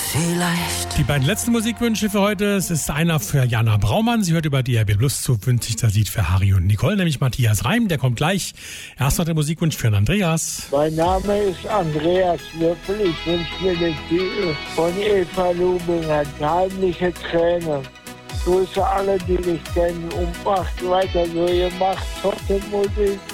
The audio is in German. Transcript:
vielleicht. Die beiden letzten Musikwünsche für heute. Es ist einer für Jana Braumann. Sie hört über DRB Plus zu, wünscht sich das Lied für Harry und Nicole, nämlich Matthias Reim. Der kommt gleich. Erst noch der Musikwunsch für Andreas. Mein Name ist Andreas Würfel. Ich wünsche mir den Titel von Eva Lubinger, Heimliche Tränen. Grüße alle, die dich kennen und macht weiter so, ihr macht trotzdem Musik.